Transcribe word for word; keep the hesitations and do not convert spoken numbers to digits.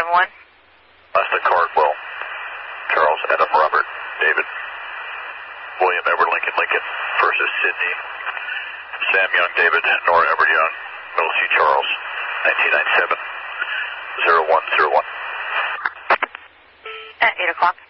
one. Austin Cardwell, Charles Adam Robert, David, William Edward Lincoln Lincoln versus Sydney, Sam Young David, Nora Edward Young, Middle C Charles, nineteen ninety-seven, zero one zero one. At eight o'clock.